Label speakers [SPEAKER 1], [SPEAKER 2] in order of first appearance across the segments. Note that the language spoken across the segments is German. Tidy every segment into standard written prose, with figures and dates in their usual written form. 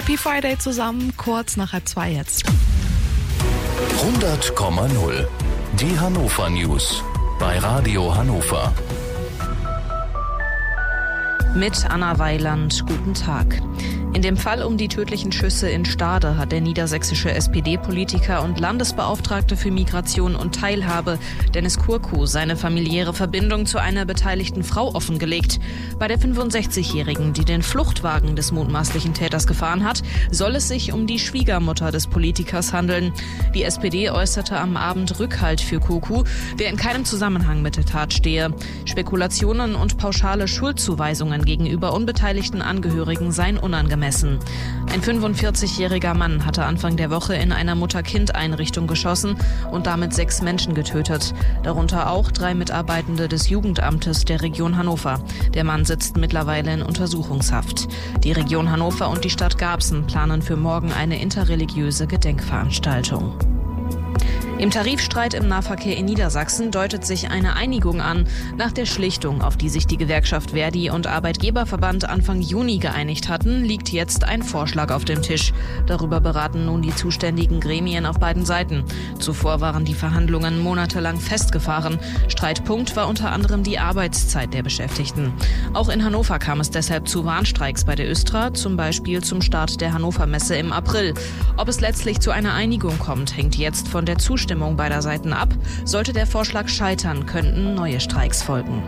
[SPEAKER 1] Happy Friday zusammen, kurz nach 1:30 jetzt.
[SPEAKER 2] 100,0. Die Hannover News bei Radio Hannover.
[SPEAKER 3] Mit Anna Weiland, guten Tag. In dem Fall um die tödlichen Schüsse in Stade hat der niedersächsische SPD-Politiker und Landesbeauftragte für Migration und Teilhabe Dennis Kurku seine familiäre Verbindung zu einer beteiligten Frau offengelegt. Bei der 65-Jährigen, die den Fluchtwagen des mutmaßlichen Täters gefahren hat, soll es sich um die Schwiegermutter des Politikers handeln. Die SPD äußerte am Abend Rückhalt für Kurku, der in keinem Zusammenhang mit der Tat stehe. Spekulationen und pauschale Schuldzuweisungen gegenüber unbeteiligten Angehörigen seien unangemessen. Ein 45-jähriger Mann hatte Anfang der Woche in einer Mutter-Kind-Einrichtung geschossen und damit 6 Menschen getötet, darunter auch 3 Mitarbeitende des Jugendamtes der Region Hannover. Der Mann sitzt mittlerweile in Untersuchungshaft. Die Region Hannover und die Stadt Garbsen planen für morgen eine interreligiöse Gedenkveranstaltung. Im Tarifstreit im Nahverkehr in Niedersachsen deutet sich eine Einigung an. Nach der Schlichtung, auf die sich die Gewerkschaft Verdi und Arbeitgeberverband Anfang Juni geeinigt hatten, liegt jetzt ein Vorschlag auf dem Tisch. Darüber beraten nun die zuständigen Gremien auf beiden Seiten. Zuvor waren die Verhandlungen monatelang festgefahren. Streitpunkt war unter anderem die Arbeitszeit der Beschäftigten. Auch in Hannover kam es deshalb zu Warnstreiks bei der Östra, zum Beispiel zum Start der Hannover Messe im April. Ob es letztlich zu einer Einigung kommt, hängt jetzt von der Zustimmung beider Seiten ab. Sollte der Vorschlag scheitern, könnten neue Streiks folgen.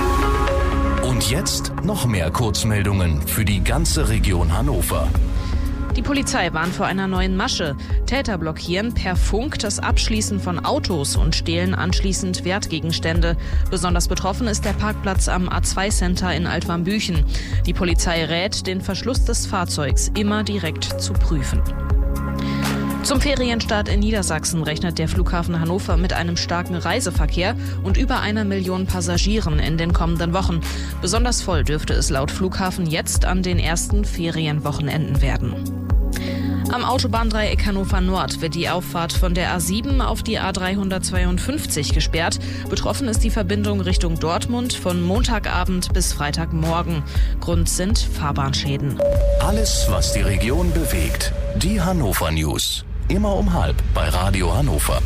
[SPEAKER 2] Und jetzt noch mehr Kurzmeldungen für die ganze Region Hannover.
[SPEAKER 3] Die Polizei warnt vor einer neuen Masche. Täter blockieren per Funk das Abschließen von Autos und stehlen anschließend Wertgegenstände. Besonders betroffen ist der Parkplatz am A2-Center in Altwarmbüchen. Die Polizei rät, den Verschluss des Fahrzeugs immer direkt zu prüfen. Zum Ferienstart in Niedersachsen rechnet der Flughafen Hannover mit einem starken Reiseverkehr und über 1 Million Passagieren in den kommenden Wochen. Besonders voll dürfte es laut Flughafen jetzt an den ersten Ferienwochenenden werden. Am Autobahndreieck Hannover Nord wird die Auffahrt von der A7 auf die A352 gesperrt. Betroffen ist die Verbindung Richtung Dortmund von Montagabend bis Freitagmorgen. Grund sind Fahrbahnschäden.
[SPEAKER 2] Alles, was die Region bewegt. Die Hannover News. Immer um 12:30 bei Radio Hannover.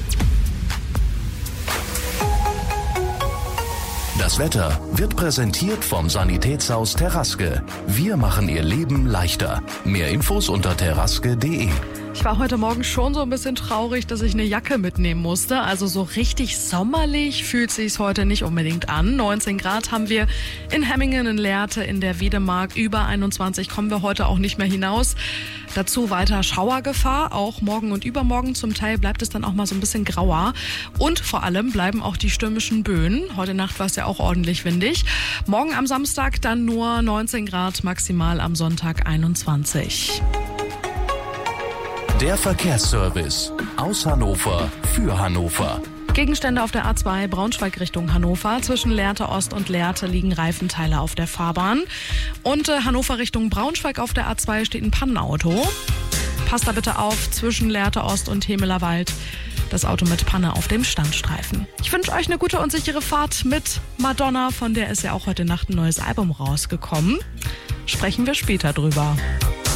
[SPEAKER 2] Das Wetter wird präsentiert vom Sanitätshaus Terraske. Wir machen Ihr Leben leichter. Mehr Infos unter terraske.de.
[SPEAKER 1] Ich war heute Morgen schon so ein bisschen traurig, dass ich eine Jacke mitnehmen musste. Also so richtig sommerlich fühlt sich's heute nicht unbedingt an. 19 Grad haben wir in Hemmingen, in Lehrte, in der Wedemark. Über 21 kommen wir heute auch nicht mehr hinaus. Dazu weiter Schauergefahr, auch morgen und übermorgen. Zum Teil bleibt es dann auch mal so ein bisschen grauer. Und vor allem bleiben auch die stürmischen Böen. Heute Nacht war es ja auch ordentlich windig. Morgen am Samstag dann nur 19 Grad, maximal am Sonntag 21.
[SPEAKER 2] Der Verkehrsservice aus Hannover für Hannover.
[SPEAKER 1] Gegenstände auf der A2 Braunschweig Richtung Hannover. Zwischen Lehrte Ost und Lehrte liegen Reifenteile auf der Fahrbahn. Und Hannover Richtung Braunschweig auf der A2 steht ein Pannenauto. Passt da bitte auf, zwischen Lehrte Ost und Hemelerwald. Das Auto mit Panne auf dem Standstreifen. Ich wünsche euch eine gute und sichere Fahrt mit Madonna. Von der ist ja auch heute Nacht ein neues Album rausgekommen. Sprechen wir später drüber.